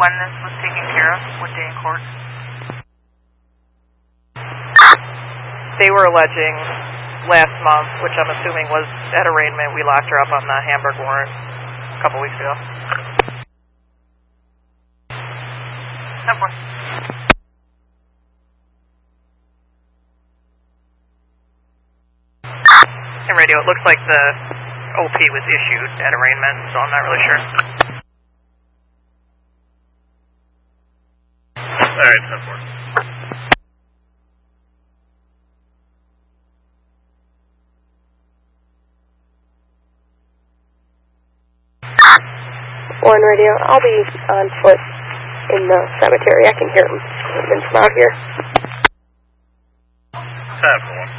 when this was taken care of? What day in court? They were alleging last month, which I'm assuming was at arraignment. We locked her up on the Hamburg warrant a couple weeks ago. Simple. And radio, it looks like the OP was issued at arraignment, so I'm not really sure. Alright, 10-4. One radio, I'll be on foot in the cemetery. I can hear them from out here. 10-4.